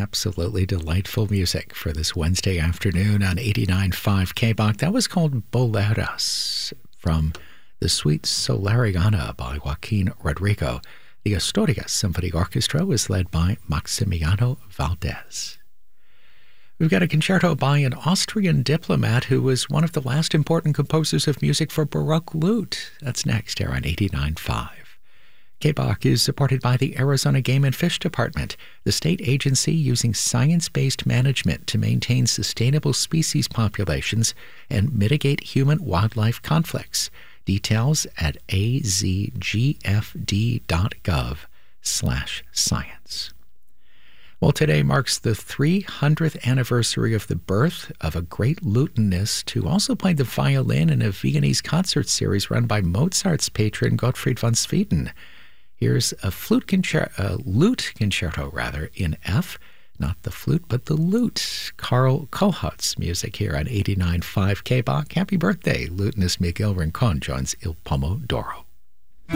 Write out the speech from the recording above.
Absolutely delightful music for this Wednesday afternoon on 89.5 KBOC. That was called Boleros from the Suite Solariana by Joaquin Rodrigo. The Asturias Symphony Orchestra was led by Maximiano Valdez. We've got a concerto by an Austrian diplomat who was one of the last important composers of music for Baroque lute. That's next here on 89.5. KBOC is supported by the Arizona Game and Fish Department, the state agency using science-based management to maintain sustainable species populations and mitigate human-wildlife conflicts. Details at azgfd.gov/science. Well, today marks the 300th anniversary of the birth of a great lutenist who also played the violin in a Viennese concert series run by Mozart's patron Gottfried von Swieten. Here's a lute concerto in F, not the flute, but the lute. Carl Kohlhutz music here on 89.5 KBOC. Happy birthday, lutenist Miguel Rincon joins Il Pomodoro.